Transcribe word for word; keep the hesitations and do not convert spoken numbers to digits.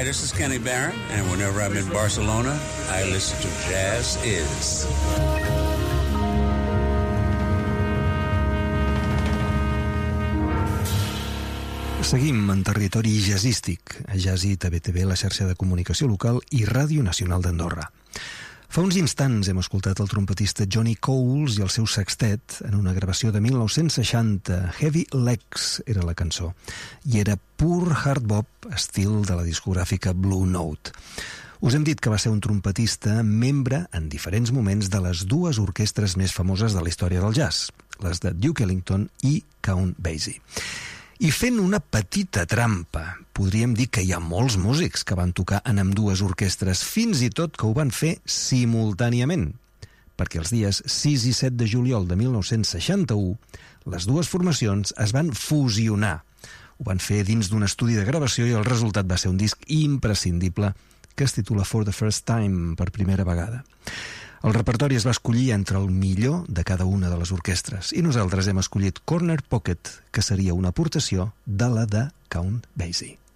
this is Kenny Barron, and whenever I'm in Barcelona, I listen to Jazz Is. Seguim en territori jazzístic, a Jazzit, a B T V, la xarxa de comunicació local i Ràdio Nacional d'Andorra. Fa uns instants hem escoltat el trompetista Johnny Coles i el seu sextet en una gravació de mil nou-cents seixanta. Heavy Legs era la cançó, i era pur hard bop, estil de la discogràfica Blue Note. Us hem dit que va ser un trompetista membre en diferents moments de les dues orquestres més famoses de la història del jazz, les de Duke Ellington i Count Basie. I fent una petita trampa, podríem dir que hi ha molts músics que van tocar en ambdues orquestres, fins i tot que ho van fer simultàniament, perquè els dies sis i set de juliol de mil nou-cents seixanta-u les dues formacions es van fusionar. Ho van fer dins d'un estudi de gravació i el resultat va ser un disc imprescindible que es titula For the First Time, per primera vegada. El repertori es va escollir entre el millor de cada una de les orquestres i nosaltres hem escollit Corner Pocket, que seria una aportació de la de Count Basie.